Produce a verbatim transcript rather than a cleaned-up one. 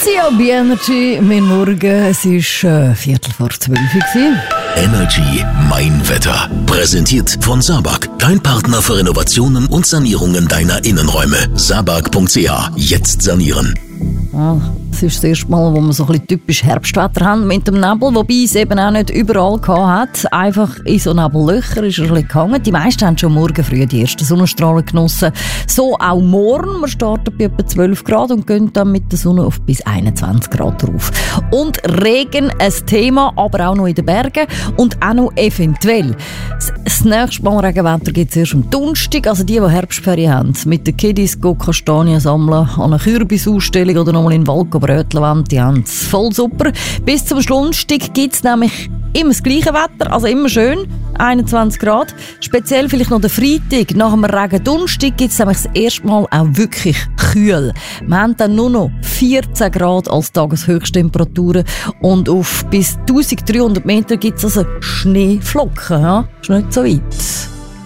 Grüezi an Energy, mein Morgen, es war äh, Viertel vor zwölf. Energy Mein Wetter. Präsentiert von Sabag. Dein Partner für Renovationen und Sanierungen deiner Innenräume. Sabag punkt c h. Jetzt sanieren. Ah, das ist das erste Mal, wo wir so ein bisschen typisch Herbstwetter haben mit dem Nebel, wobei es eben auch nicht überall gehabt hat. Einfach in so Nebellöcher ist er ein bisschen gehangen. Die meisten haben schon morgen früh die ersten Sonnenstrahlen genossen. So auch morgen. Wir starten bei etwa zwölf Grad und gehen dann mit der Sonne auf bis einundzwanzig Grad drauf. Und Regen ein Thema, aber auch noch in den Bergen und auch noch eventuell. Das nächste Mal Regenwetter gibt es erst am Donnerstag. Also die, die Herbstferien haben, mit den Kiddies gehen Kastanien sammeln, an einer Kürbisausstellung oder nochmal in den Wald bröteln wollen, die haben es voll super. Bis zum Schlussstück gibt es nämlich immer das gleiche Wetter, also immer schön, einundzwanzig Grad. Speziell vielleicht noch der Freitag, nach dem Regen-Donnerstag gibt es nämlich das erste Mal auch wirklich kühl. Wir haben dann nur noch vierzehn Grad als Tageshöchsttemperaturen und auf bis eintausenddreihundert Meter gibt es also Schneeflocken. Ja? Ist nicht so weit.